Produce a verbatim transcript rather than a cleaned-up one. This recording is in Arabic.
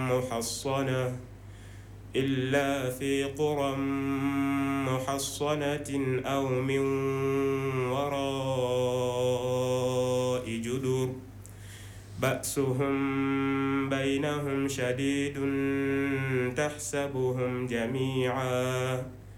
محصنة إلا في قرى محصنة أو من وراء جدر بأسهم بينهم شديد تحسبهم جميعا